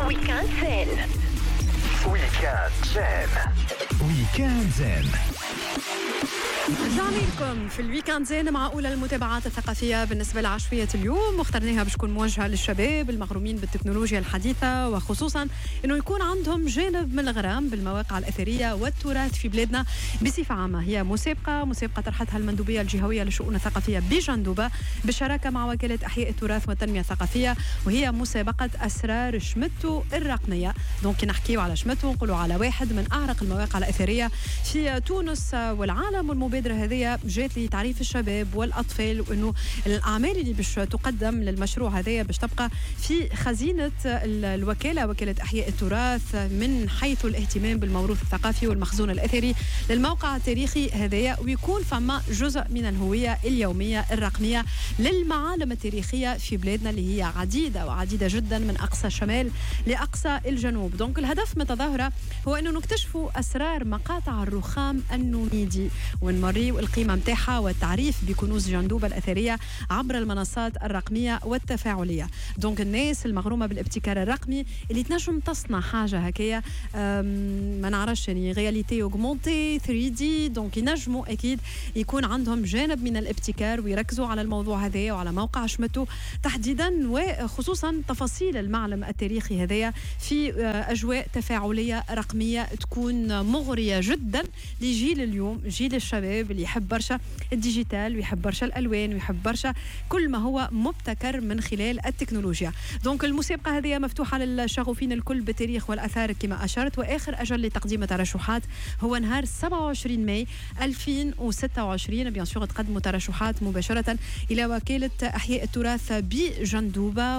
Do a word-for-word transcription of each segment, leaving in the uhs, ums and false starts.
ويكاند زين. ويكاند زين. ويكاند زين. رجعنا لكم في الويكاند زين مع أولى المتابعات الثقافية بالنسبة لعشوية اليوم، واخترناها باش تكون موجهة للشباب المغرومين بالتكنولوجيا الحديثة، وخصوصا أنه يكون عندهم جانب من الغرام بالمواقع الأثرية والتراث في بلادنا بصفة عامة. هي مسابقة مسابقة طرحتها المندوبية الجهوية للشؤون الثقافية بجندوبة بالشراكة مع وكالة أحياء التراث والتنمية الثقافية، وهي مسابقة أسرار شمتو الرقمية. دونك نحكيو على شمتو نقولوا على واحد من أعرق المواقع الأثرية في تونس والعالم. والمبادرة هذه جات لتعريف الشباب والأطفال، وأنه الأعمال اللي باش تقدم للمشروع هذا باش تبقى في خزينة الوكالة وكالة أحياء التراث من حيث الاهتمام بالموروث الثقافي والمخزون الأثري للموقع التاريخي هذا، ويكون فما جزء من الهوية اليومية الرقمية للمعالم التاريخية في بلادنا اللي هي عديدة وعديدة جدا من أقصى الشمال لأقصى الجنوب. دونك الهدف من التظاهرة هو أنه نكتشفوا أسرار مقاطع الرخام النوميدي ونمريو القيمة متاعها والتعريف بكنوز جندوبة الأثرية عبر المنصات الرقمية والتفاعلية. دونك الناس المغرومة بالابتكار الرقمي اللي تنجم تصنع حاجة هكايا ما نعرفش يعني رياليتي اوغمونتي ثري دي، دونك ينجموا أكيد يكون عندهم جانب من الابتكار ويركزوا على الموضوع هذا وعلى موقع شمتو تحديدا، وخصوصا تفاصيل المعلم التاريخي هذا في أجواء تفاعلية رقمية تكون مغرية جدا لجيل اليوم، جيل الشباب اللي يحب برشا الديجيتال ويحب برشا الألوان ويحب برشا كل ما هو مبتكر من خلال التكنولوجيا. دونك المسابقة هذه مفتوحة للشغوفين الكل بالتاريخ والأثار كما أشرت، وآخر أجل لتقديم الترشحات هو نهار سبعة وعشرين ماي ألفين وستة وعشرين. بيان سور تقدموا ترشحات مباشرة إلى وكالة أحياء التراث بجندوبة،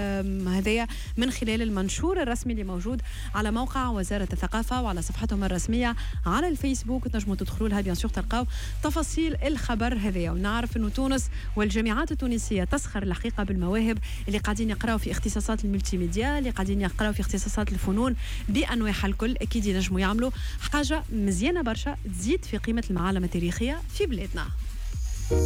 وهذا من خلال المنشور الرسمي اللي موجود على موقع وزارة الثقافة وعلى صفحتهم الرسمية على الفيسبوك. تنجموا تدخلوا لها بيان سور تلقاو تفاصيل الخبر هذا. ونعرف انه تونس والجامعات التونسيه تسخر الحقيقه بالمواهب اللي قاعدين يقراوا في اختصاصات الملتي ميديا، اللي قاعدين يقراوا في اختصاصات الفنون بانواعها الكل. اكيد ينجموا يعملوا حاجه مزيانه برشا تزيد في قيمه المعالم التاريخيه في بلادنا.